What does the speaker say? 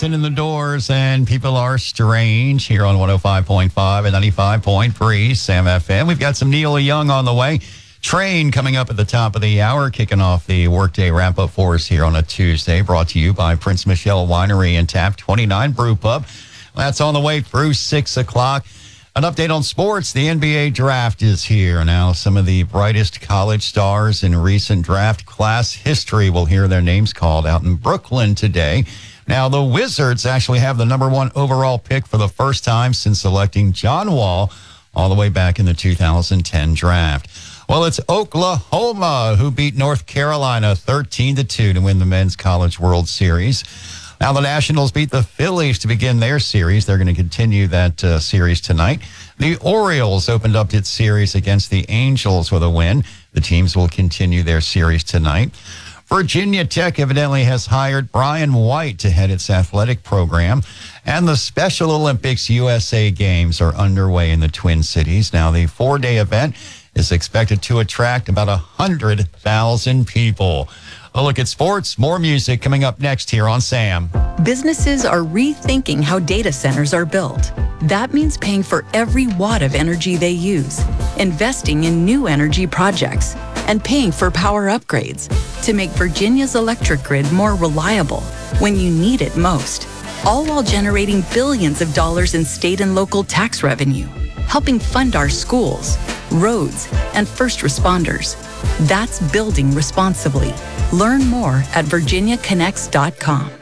dancing in the doors, and people are strange here on 105.5 and 95.3 Sam FM. We've got some Neil Young on the way. Train coming up at the top of the hour, kicking off the workday wrap-up for us here on a Tuesday, brought to you by Prince Michelle Winery and Tap 29 Brew Pub. That's on the way through 6 o'clock. An update on sports. The NBA draft is here. Now, some of the brightest college stars in recent draft class history will hear their names called out in Brooklyn today. Now, the Wizards actually have the number one overall pick for the first time since selecting John Wall all the way back in the 2010 draft. Well, it's Oklahoma who beat North Carolina 13-2 to win the Men's College World Series. Now, the Nationals beat the Phillies to begin their series. They're going to continue that series tonight. The Orioles opened up its series against the Angels with a win. The teams will continue their series tonight. Virginia Tech evidently has hired Brian White to head its athletic program. And the Special Olympics USA Games are underway in the Twin Cities. Now, the four-day event is expected to attract about 100,000 people. A look at sports, more music coming up next here on Sam. Businesses are rethinking how data centers are built. That means paying for every watt of energy they use, investing in new energy projects, and paying for power upgrades to make Virginia's electric grid more reliable when you need it most, all while generating billions of dollars in state and local tax revenue, helping fund our schools, roads, and first responders. That's building responsibly. Learn more at virginiaconnects.com.